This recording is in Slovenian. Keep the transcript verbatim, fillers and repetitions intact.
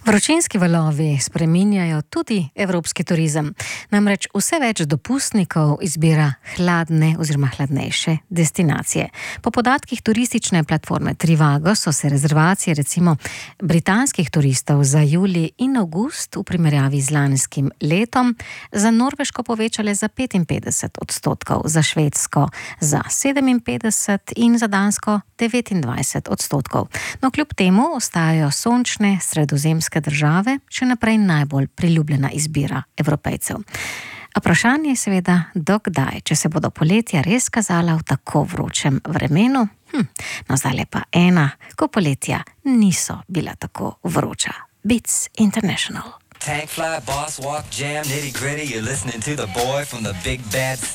Vročinski valovi spreminjajo tudi evropski turizem. Namreč vse več dopustnikov izbira hladne oziroma hladnejše destinacije. Po podatkih turistične platforme Trivago so se rezervacije recimo britanskih turistov za julij in avgust v primerjavi z lanskim letom za Norveško povečale za petinpetdeset odstotkov, za Švedsko za sedeminpetdeset in za Dansko devetindvajset odstotkov. No, kljub temu ostajajo sončne sredozemske države še naprej najbolj priljubljena izbira Evropejcev. A vprašanje je seveda, dokdaj, če se bodo poletja res kazala v tako vročem vremenu? Hm, no zdaj pa ena, ko poletja niso bila tako vroča. Beats International. Tank fly, boss walk, jam, nitty gritty. You're listening to the boy from the big bad